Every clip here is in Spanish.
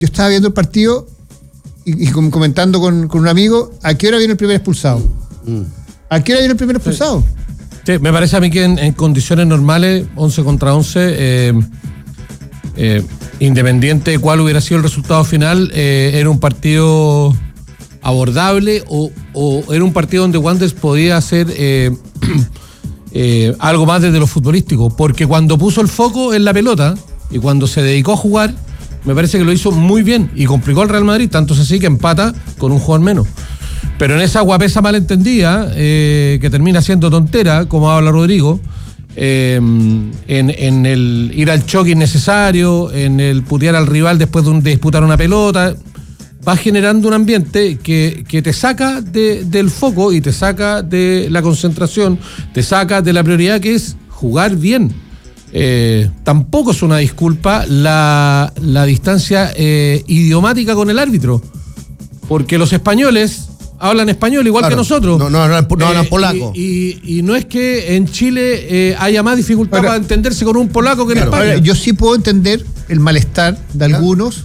yo estaba viendo el partido y comentando con un amigo, ¿a qué hora viene el primer expulsado? ¿A qué hora viene el primer expulsado? Sí, me parece a mí que en condiciones normales, 11 contra 11, independiente de cuál hubiera sido el resultado final, era un partido abordable o era un partido donde Wanderers podía hacer algo más desde lo futbolístico, porque cuando puso el foco en la pelota y cuando se dedicó a jugar, me parece que lo hizo muy bien y complicó al Real Madrid, tanto es así que empata con un jugador menos. Pero en esa guapesa malentendida, que termina siendo tontera, como habla Rodrigo, en el ir al choque innecesario, en el putear al rival después de disputar una pelota, va generando un ambiente que te saca del foco y te saca de la concentración, te saca de la prioridad que es jugar bien. Tampoco es una disculpa la distancia idiomática con el árbitro, porque los españoles hablan español igual que nosotros. No hablan polaco. Y no es que en Chile haya más dificultad para entenderse con un polaco que en España. Ahora, yo sí puedo entender el malestar de algunos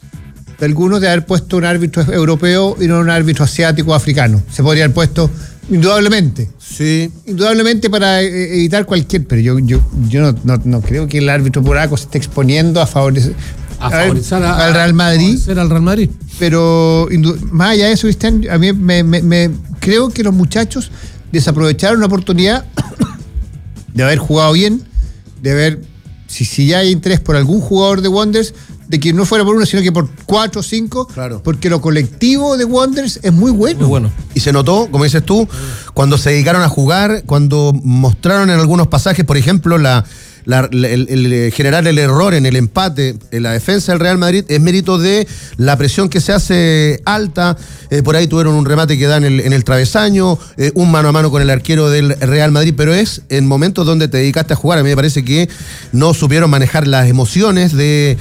de haber puesto un árbitro europeo y no un árbitro asiático o africano. Se podría haber puesto indudablemente. Sí. Indudablemente para evitar cualquier. Pero yo no creo que el árbitro polaco se esté exponiendo a favorecer al Real Madrid. Al Real Madrid. Pero más allá de eso, Cristian, a mí me creo que los muchachos desaprovecharon una oportunidad de haber jugado bien, de haber, si ya hay interés por algún jugador de Wanderers, de que no fuera por uno, sino que por 4 o 5, claro. Porque lo colectivo de Wanderers es muy bueno. Muy bueno. Y se notó, como dices tú, cuando se dedicaron a jugar, cuando mostraron en algunos pasajes, por ejemplo, el generar el error en el empate en la defensa del Real Madrid es mérito de la presión que se hace alta. Por ahí tuvieron un remate que da en el travesaño, un mano a mano con el arquero del Real Madrid, pero es en momentos donde te dedicaste a jugar. A mí me parece que no supieron manejar las emociones de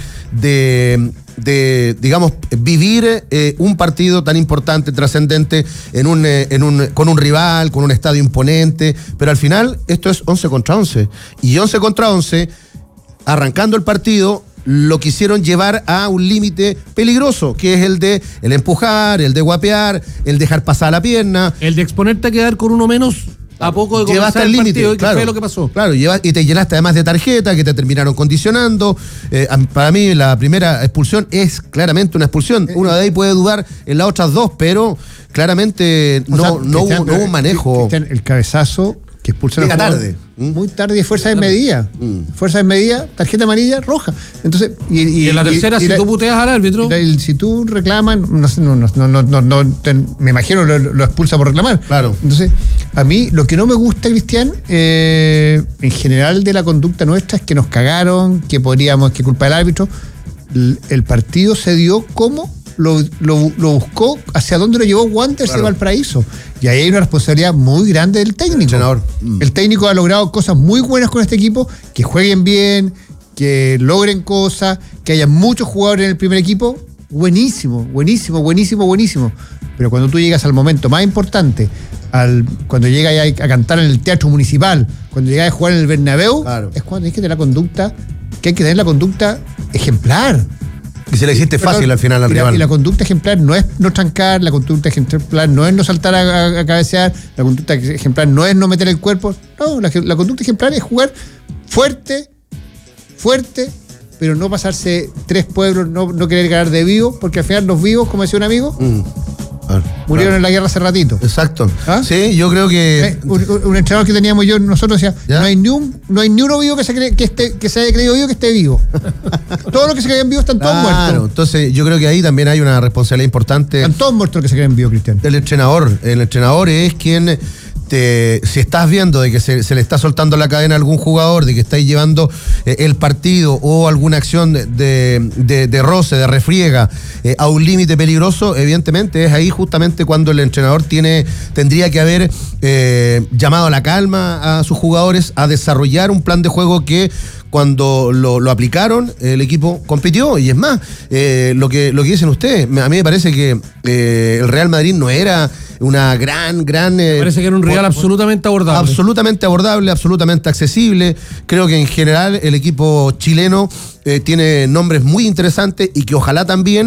digamos, vivir un partido tan importante, trascendente, con un rival, con un estadio imponente, pero al final esto es 11 contra 11. Y 11 contra 11, arrancando el partido, lo quisieron llevar a un límite peligroso, que es el de el empujar, el de guapear, el dejar pasar la pierna. El de exponerte a quedar con uno menos a poco de comenzar el partido, claro, que fue lo que pasó. Claro, y te llenaste además de tarjeta que te terminaron condicionando. Para mí la primera expulsión es claramente una expulsión. Uno de ahí puede dudar en las otras dos, pero claramente no hubo un manejo. El cabezazo que expulsa llega tarde. Muy tarde y fuerza de medida. Fuerza de medida, tarjeta amarilla, roja. Entonces, y en la tercera, si tú puteas al árbitro. Si tú reclamas, me imagino lo expulsa por reclamar. Claro. Entonces, a mí lo que no me gusta, Cristian, en general de la conducta nuestra es que nos cagaron, que culpa del árbitro. El partido se dio como lo buscó, hacia dónde lo llevó Wanderers de Valparaíso. Y ahí hay una responsabilidad muy grande del técnico. El técnico ha logrado cosas muy buenas con este equipo, que jueguen bien, que logren cosas, que haya muchos jugadores en el primer equipo. Buenísimo. Pero cuando tú llegas al momento más importante, cuando llegas a cantar en el Teatro Municipal, cuando llegas a jugar en el Bernabéu, es cuando hay que tener la conducta ejemplar. Y se le hiciste fácil al final al rival. Y la conducta ejemplar no es no trancar, la conducta ejemplar no es no saltar a cabecear, la conducta ejemplar no es no meter el cuerpo. No, la conducta ejemplar es jugar fuerte, pero no pasarse 3 pueblos, no querer ganar de vivo, porque al final los vivos, como decía un amigo, murieron en la guerra hace ratito. Exacto. ¿Ah? Sí, yo creo que un entrenador que teníamos nosotros decía, no hay ni uno vivo que se haya creído vivo que esté vivo. Todos los que se creían vivos están todos muertos. Claro, entonces yo creo que ahí también hay una responsabilidad importante. Están todos muertos los que se creen vivos, Cristian. El entrenador es quien si estás viendo de que se le está soltando la cadena a algún jugador, de que estáis llevando el partido o alguna acción de roce, de refriega a un límite peligroso, evidentemente es ahí justamente cuando el entrenador tendría que haber llamado a la calma a sus jugadores, a desarrollar un plan de juego que cuando lo aplicaron, el equipo compitió. Y es más, lo que dicen ustedes, a mí me parece que el Real Madrid no era una gran... Me parece que era un rival absolutamente abordable. Absolutamente abordable, absolutamente accesible. Creo que en general el equipo chileno tiene nombres muy interesantes y que ojalá también